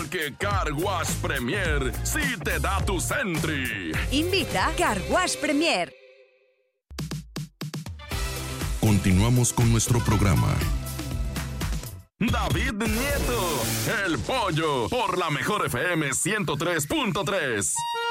porque Car Wash Premier sí te da tu Sentry. Invita Car Wash Premier. Continuamos con nuestro programa. David Nieto, el pollo, por la mejor FM 103.3.